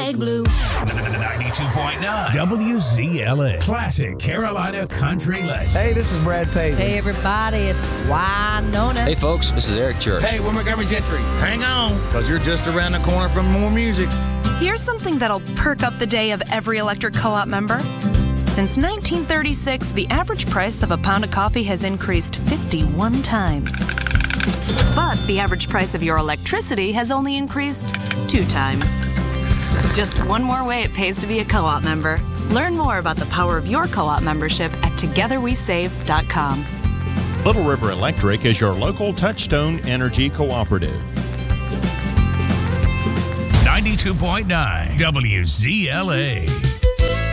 like glue. 92.9 WZLA. Classic Carolina Country Legend. Hey, this is Brad Paisley. Hey, everybody, it's Winona. Hey, folks, this is Eric Church. Hey, we're Montgomery Gentry. Hang on, because you're just around the corner from more music. Here's something that'll perk up the day of every electric co-op member. Since 1936, the average price of a pound of coffee has increased 51 times. But the average price of your electricity has only increased 2 times. Just one more way it pays to be a co-op member. Learn more about the power of your co-op membership at togetherwesave.com. Little River Electric is your local Touchstone Energy Cooperative. 92.9 WZLA.